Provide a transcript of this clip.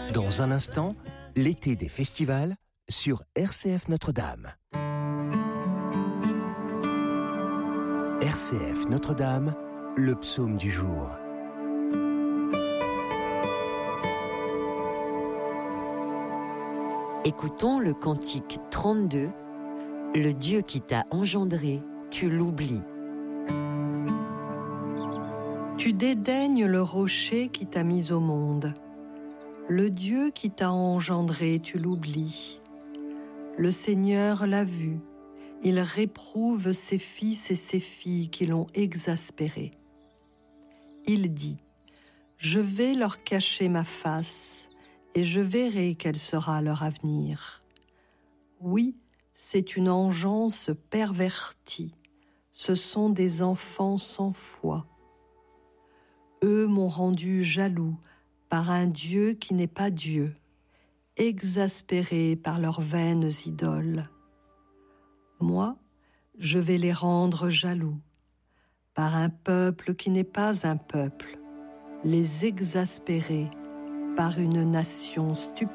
Dans un instant, l'été des festivals sur RCF Notre-Dame. RCF Notre-Dame, le psaume du jour. Écoutons le cantique 32. Le Dieu qui t'a engendré, tu l'oublies. Tu dédaignes le rocher qui t'a mis au monde. Le Dieu qui t'a engendré, tu l'oublies. Le Seigneur l'a vu. Il réprouve ses fils et ses filles qui l'ont exaspéré. Il dit : je vais leur cacher ma face et je verrai quel sera leur avenir. Oui, c'est une engeance pervertie. Ce sont des enfants sans foi. Eux m'ont rendu jaloux par un Dieu qui n'est pas Dieu, exaspérés par leurs vaines idoles. Moi, je vais les rendre jaloux par un peuple qui n'est pas un peuple, les exaspérer par une nation stupide.